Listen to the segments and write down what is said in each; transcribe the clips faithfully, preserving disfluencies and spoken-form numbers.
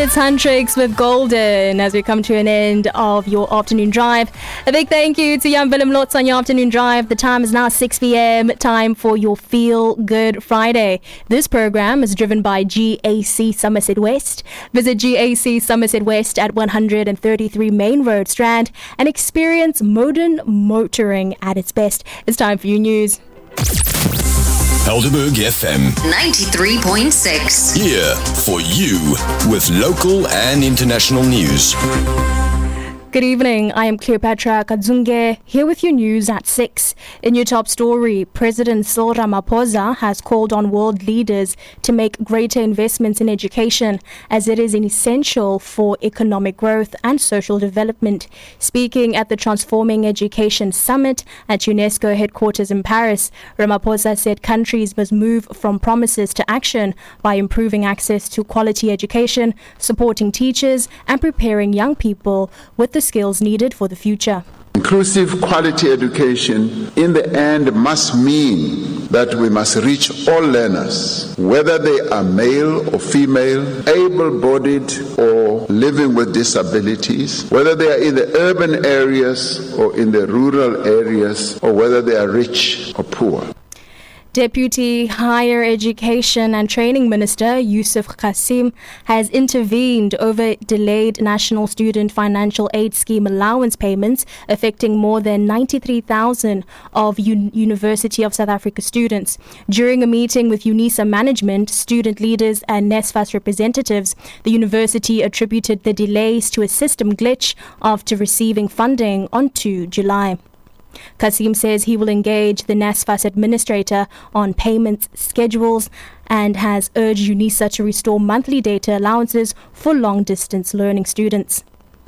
It's Huntrix with Golden as we come to an end of your afternoon drive. A big thank you to Jan Willem Lotz on your afternoon drive. The time is now six p.m. Time for your Feel Good Friday. This program is driven by G A C Somerset West. Visit G A C Somerset West at one thirty-three Main Road, Strand, and experience modern motoring at its best. It's time for your news. Helderberg F M ninety-three point six. Here for you with local and international news. Good evening, I am Cleopatra Kadzunge, here with your news at six. In your top story, President Cyril Ramaphosa has called on world leaders to make greater investments in education, as it is essential for economic growth and social development. Speaking at the Transforming Education Summit at UNESCO headquarters in Paris, Ramaphosa said countries must move from promises to action by improving access to quality education, supporting teachers, and preparing young people with the skills needed for the future. Inclusive quality education in the end must mean that we must reach all learners, whether they are male or female, able-bodied or living with disabilities, whether they are in the urban areas or in the rural areas, or whether they are rich or poor. Deputy Higher Education and Training Minister Yusuf Qasim has intervened over delayed National Student Financial Aid Scheme allowance payments affecting more than ninety-three thousand of U- University of South Africa students. During a meeting with UNISA management, student leaders and NSFAS representatives, the university attributed the delays to a system glitch after receiving funding on the second of July. Qasim says he will engage the NSFAS administrator on payments schedules and has urged UNISA to restore monthly data allowances for long-distance learning students.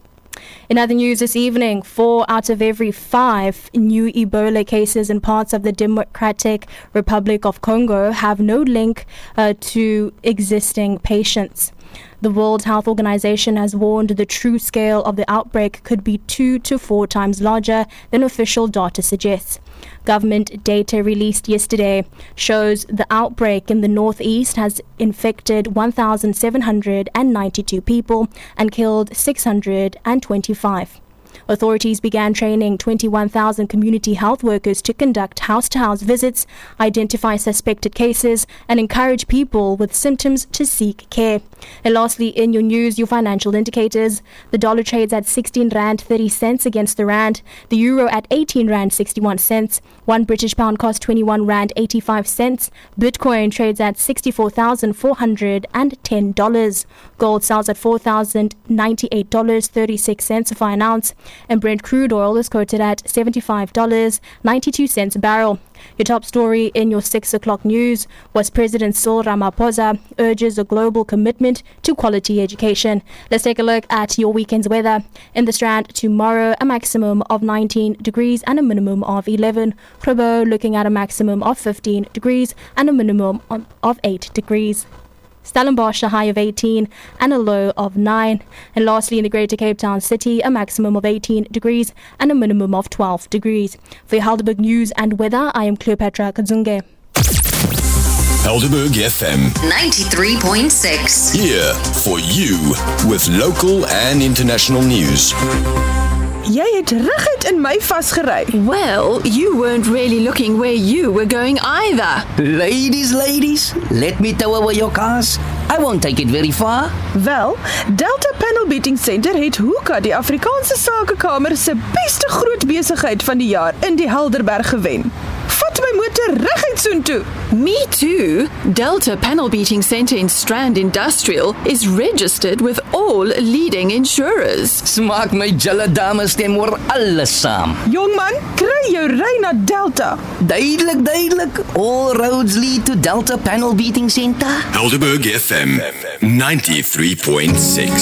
In other news this evening, four out of every five new Ebola cases in parts of the Democratic Republic of Congo have no link uh, to existing patients. The World Health Organization has warned the true scale of the outbreak could be two to four times larger than official data suggests. Government data released yesterday shows the outbreak in the northeast has infected one thousand seven hundred ninety-two people and killed six hundred twenty-five. Authorities began training twenty-one thousand community health workers to conduct house-to-house visits, identify suspected cases, and encourage people with symptoms to seek care. And lastly, in your news, your financial indicators. The dollar trades at sixteen rand thirty cents against the rand, the euro at eighteen rand sixty-one cents, one British pound costs twenty-one rand eighty-five cents, Bitcoin trades at sixty-four thousand four hundred ten dollars, gold sells at four thousand ninety-eight dollars and thirty-six cents for an ounce, and Brent crude oil is quoted at seventy-five dollars and ninety-two cents a barrel. Your top story in your six o'clock news was President Cyril Ramaphosa urges a global commitment to quality education. Let's take a look at your weekend's weather. In the Strand tomorrow, a maximum of nineteen degrees and a minimum of eleven. Grabo looking at a maximum of fifteen degrees and a minimum of eight degrees. Stellenbosch, a high of eighteen and a low of nine. And lastly, in the Greater Cape Town City, a maximum of eighteen degrees and a minimum of twelve degrees. For your Helderberg news and weather, I am Cleopatra Kadzunge. Helderberg F M ninety-three point six. Here for you with local and international news. Jy het reguit in my vasgery. Well, you weren't really looking where you were going either. Ladies, ladies, let me tow away your cars. I won't take it very far. Wel, Delta Panel Beating Center het Hoeka, die Afrikaanse Sakekamer se beste groot besigheid van die jaar in die Helderberg gewen. Vat my motor reguit soontoe. Me too. Delta Panel Beating Center in Strand Industrial is registered with all leading insurers. Smaak my julle dames stem oor alles saam. Jongman, kry jou ry na Delta. Duidelik, duidelik. All roads lead to Delta Panel Beating Center. Helderberg F M ninety-three point six.